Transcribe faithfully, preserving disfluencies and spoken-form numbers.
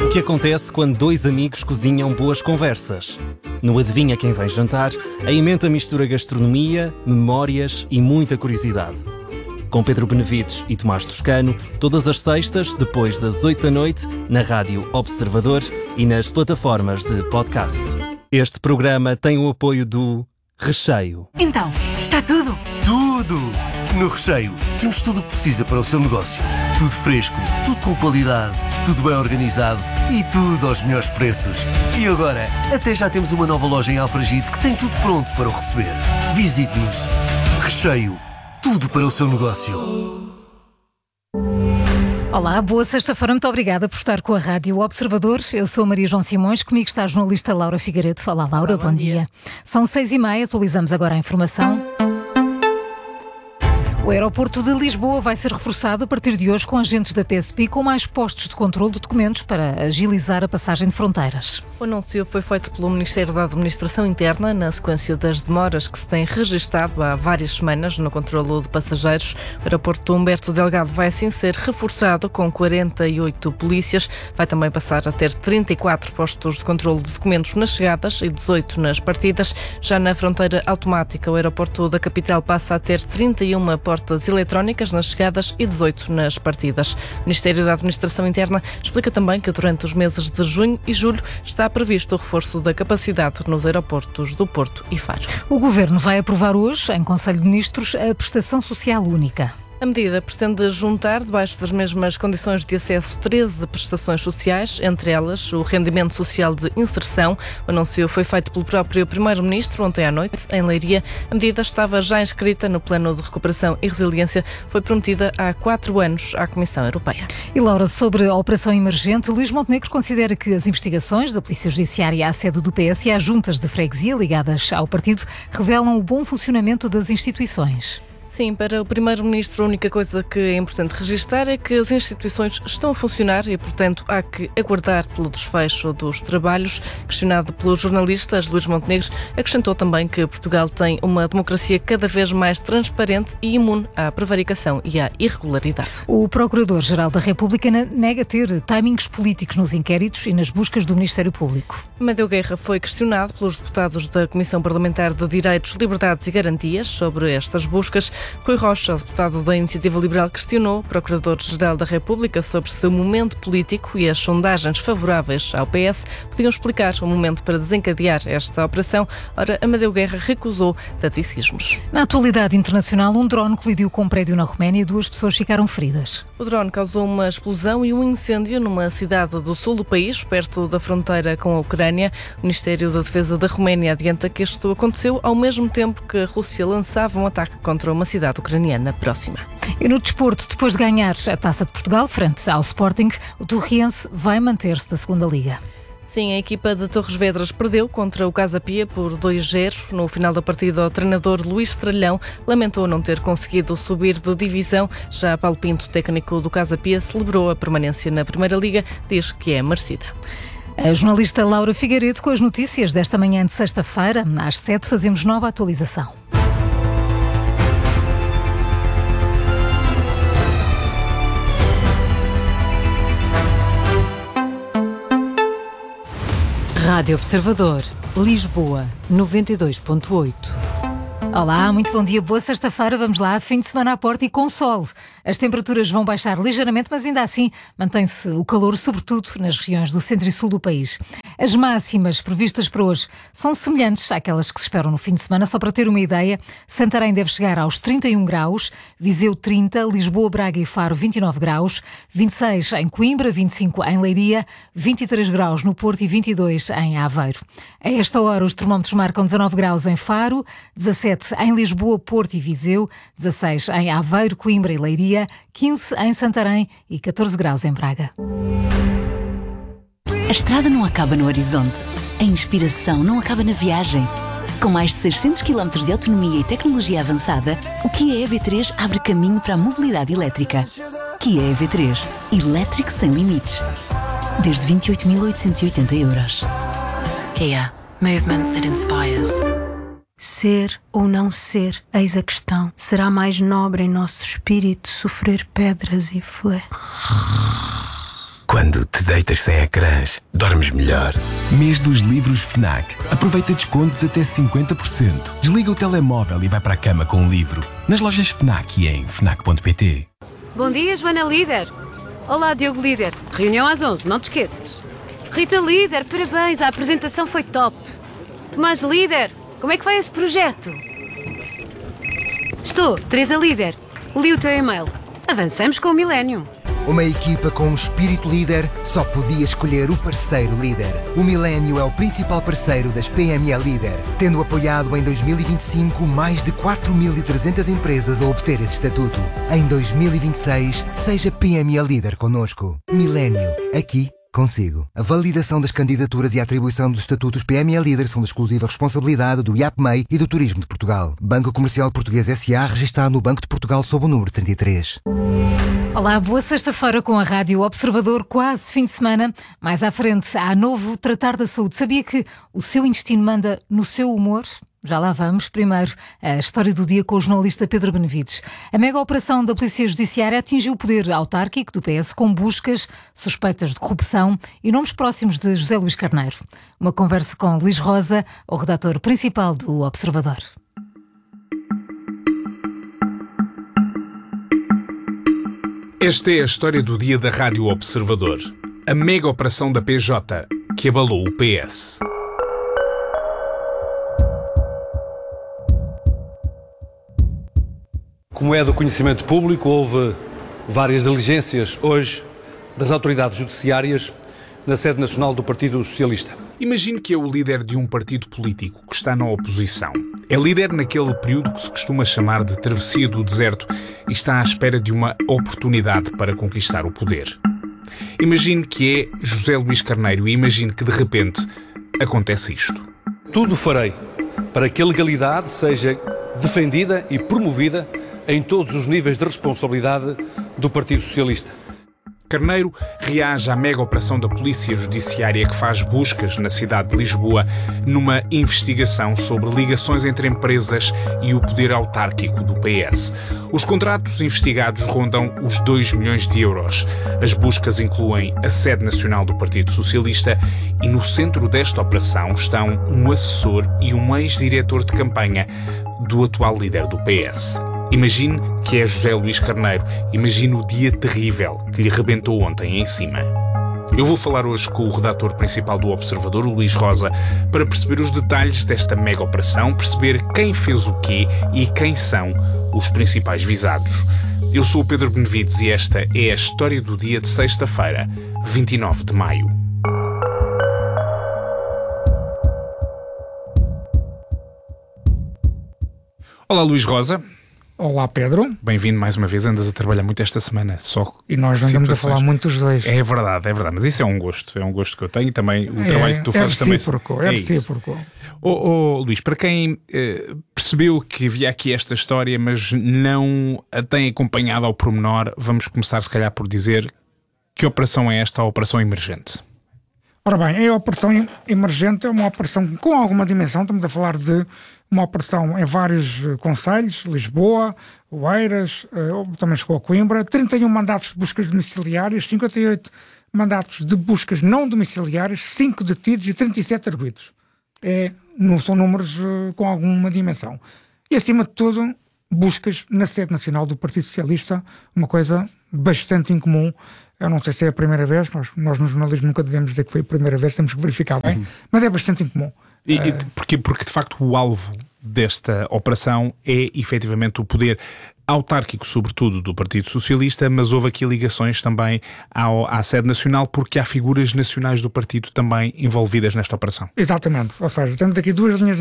que acontece quando dois amigos cozinham boas conversas. No Adivinha Quem Vem Jantar, a emenda mistura gastronomia, memórias e muita curiosidade. Com Pedro Benevides e Tomás Toscano, todas as sextas, depois das oito da noite, na Rádio Observador e nas plataformas de podcast. Este programa tem o apoio do Recheio. Então, está tudo? Tudo! No Recheio, temos tudo o que precisa para o seu negócio. Tudo fresco, tudo com qualidade, tudo bem organizado e tudo aos melhores preços. E agora, até já temos uma nova loja em Alfragide que tem tudo pronto para o receber. Visite-nos. Recheio. Tudo para o seu negócio. Olá, boa sexta-feira. Muito obrigada por estar com a Rádio Observador. Eu sou a Maria João Simões, comigo está a jornalista Laura Figueiredo. Olá, Laura, Olá, bom, bom dia. dia. São seis e meia, atualizamos agora a informação. O aeroporto de Lisboa vai ser reforçado a partir de hoje com agentes da P S P com mais postos de controle de documentos para agilizar a passagem de fronteiras. O anúncio foi feito pelo Ministério da Administração Interna na sequência das demoras que se têm registado há várias semanas no controlo de passageiros. O aeroporto Humberto Delgado vai assim ser reforçado com quarenta e oito polícias. Vai também passar a ter trinta e quatro postos de controle de documentos nas chegadas e dezoito nas partidas. Já na fronteira automática, o aeroporto da capital passa a ter trinta e uma portas eletrónicas nas chegadas e dezoito nas partidas. O Ministério da Administração Interna explica também que durante os meses de junho e julho está previsto o reforço da capacidade nos aeroportos do Porto e Faro. O Governo vai aprovar hoje, em Conselho de Ministros, a prestação social única. A medida pretende juntar, debaixo das mesmas condições de acesso, treze prestações sociais, entre elas o rendimento social de inserção. O anúncio foi feito pelo próprio Primeiro-Ministro ontem à noite, em Leiria. A medida estava já inscrita no Plano de Recuperação e Resiliência. Foi prometida há quatro anos à Comissão Europeia. E Laura, sobre a Operação Emergente, Luís Montenegro considera que as investigações da Polícia Judiciária à sede do P S e às juntas de freguesia ligadas ao partido revelam o bom funcionamento das instituições. Sim, para o Primeiro-Ministro a única coisa que é importante registar é que as instituições estão a funcionar e, portanto, há que aguardar pelo desfecho dos trabalhos. Questionado pelos jornalistas, Luís Montenegro acrescentou também que Portugal tem uma democracia cada vez mais transparente e imune à prevaricação e à irregularidade. O Procurador-Geral da República nega ter timings políticos nos inquéritos e nas buscas do Ministério Público. Amadeu Guerra foi questionado pelos deputados da Comissão Parlamentar de Direitos, Liberdades e Garantias sobre estas buscas. Rui Rocha, deputado da Iniciativa Liberal, questionou o Procurador-Geral da República sobre se o momento político e as sondagens favoráveis ao P S podiam explicar o momento para desencadear esta operação. Ora, Amadeu Guerra recusou taticismos. Na atualidade internacional, um drone colidiu com um prédio na Roménia e duas pessoas ficaram feridas. O drone causou uma explosão e um incêndio numa cidade do sul do país, perto da fronteira com a Ucrânia. O Ministério da Defesa da Roménia adianta que isto aconteceu ao mesmo tempo que a Rússia lançava um ataque contra uma cidade ucraniana próxima. E no desporto, depois de ganhar a Taça de Portugal frente ao Sporting, o Torriense vai manter-se da segunda Liga. Sim, a equipa de Torres Vedras perdeu contra o Casa Pia por dois a zero. No final da partida, o treinador Luís Estrelhão lamentou não ter conseguido subir de divisão. Já Paulo Pinto, técnico do Casa Pia, celebrou a permanência na Primeira Liga, diz que é merecida. A jornalista Laura Figueiredo com as notícias desta manhã de sexta-feira. Às sete fazemos nova atualização. Rádio Observador, Lisboa, noventa e dois ponto oito. Olá, muito bom dia, boa sexta-feira, vamos lá, fim de semana à porta e com sol. As temperaturas vão baixar ligeiramente, mas ainda assim mantém-se o calor, sobretudo nas regiões do centro e sul do país. As máximas previstas para hoje são semelhantes àquelas que se esperam no fim de semana. Só para ter uma ideia, Santarém deve chegar aos trinta e um graus, Viseu trinta, Lisboa, Braga e Faro vinte e nove graus, vinte e seis em Coimbra, vinte e cinco em Leiria, vinte e três graus no Porto e vinte e dois em Aveiro. A esta hora os termómetros marcam dezanove graus em Faro, dezassete em Lisboa, Porto e Viseu, dezasseis em Aveiro, Coimbra e Leiria, quinze em Santarém e catorze graus em Braga. A estrada não acaba no horizonte. A inspiração não acaba na viagem. Com mais de seiscentos quilómetros de autonomia e tecnologia avançada, o Kia E V três abre caminho para a mobilidade elétrica. Kia E V três. Elétrico sem limites. Desde vinte e oito mil oitocentos e oitenta euros. Kia. Movement that inspires. Ser ou não ser, eis a questão. Será mais nobre em nosso espírito sofrer pedras e flé. Quando te dei deitas sem ecrãs, dormes melhor. Mês dos livros FNAC. Aproveita descontos até cinquenta por cento. Desliga o telemóvel e vai para a cama com um livro. Nas lojas FNAC e em fnac ponto pt. Bom dia, Joana Líder. Olá, Diogo Líder. Reunião às onze, não te esqueças. Rita Líder, parabéns, a apresentação foi top. Tomás Líder, como é que vai esse projeto? Estou, Teresa Líder. Li o teu e-mail. Avançamos com o Millennium. Uma equipa com um espírito líder só podia escolher o parceiro líder. O Millennium é o principal parceiro das P M E Líder, tendo apoiado em dois mil e vinte e cinco mais de quatro mil e trezentas empresas a obter esse estatuto. Em dois mil e vinte e seis, seja P M E Líder connosco. Millennium, aqui consigo. A validação das candidaturas e a atribuição dos estatutos P M E Líder são de exclusiva responsabilidade do I A P M E I e do Turismo de Portugal. Banco Comercial Português S A, registado no Banco de Portugal sob o número trinta e três. Olá, boa sexta-feira com a Rádio Observador, quase fim de semana. Mais à frente, há novo Tratar da Saúde. Sabia que o seu intestino manda no seu humor? Já lá vamos. Primeiro, a história do dia com o jornalista Pedro Benevides. A mega operação da Polícia Judiciária atingiu o poder autárquico do P S com buscas suspeitas de corrupção e nomes próximos de José Luís Carneiro. Uma conversa com Luís Rosa, o redator principal do Observador. Esta é a história do dia da Rádio Observador. A mega operação da P J que abalou o P S. Como é do conhecimento público, houve várias diligências hoje das autoridades judiciárias na sede nacional do Partido Socialista. Imagine que é o líder de um partido político que está na oposição. É líder naquele período que se costuma chamar de travessia do deserto e está à espera de uma oportunidade para conquistar o poder. Imagine que é José Luís Carneiro e imagine que de repente acontece isto. Tudo farei para que a legalidade seja defendida e promovida em todos os níveis de responsabilidade do Partido Socialista. Carneiro reage à mega operação da Polícia Judiciária que faz buscas na cidade de Lisboa numa investigação sobre ligações entre empresas e o poder autárquico do P S. Os contratos investigados rondam os dois milhões de euros. As buscas incluem a sede nacional do Partido Socialista e no centro desta operação estão um assessor e um ex-diretor de campanha do atual líder do P S. Imagine que é José Luís Carneiro. Imagine o dia terrível que lhe rebentou ontem em cima. Eu vou falar hoje com o redator principal do Observador, o Luís Rosa, para perceber os detalhes desta mega operação, perceber quem fez o quê e quem são os principais visados. Eu sou o Pedro Benevides e esta é a história do dia de sexta-feira, vinte e nove de maio. Olá, Luís Rosa. Olá, Pedro. Bem-vindo mais uma vez. Andas a trabalhar muito esta semana. Só e nós andamos situações... a falar muito os dois. É verdade, é verdade. Mas isso é um gosto. É um gosto que eu tenho e também o é, trabalho que tu fazes também. É recíproco, é recíproco. Oh, oh, Luís, para quem eh, percebeu que havia aqui esta história, mas não a tem acompanhado ao pormenor, vamos começar se calhar por dizer que operação é esta, a operação emergente? Ora bem, a operação emergente é uma operação com alguma dimensão. Estamos a falar de uma operação em vários concelhos, Lisboa, Oeiras, também chegou a Coimbra, trinta e um mandatos de buscas domiciliárias, cinquenta e oito mandatos de buscas não domiciliárias, cinco detidos e trinta e sete arguidos. É, não são números com alguma dimensão. E, acima de tudo, buscas na sede nacional do Partido Socialista, uma coisa bastante incomum. Eu não sei se é a primeira vez, nós, nós no jornalismo nunca devemos dizer que foi a primeira vez, temos que verificar bem, uhum. mas é bastante incomum. E, e porque, porque de facto o alvo desta operação é efetivamente o poder autárquico, sobretudo do Partido Socialista, mas houve aqui ligações também ao, à sede nacional, porque há figuras nacionais do partido também envolvidas nesta operação. Exatamente, ou seja, temos aqui duas linhas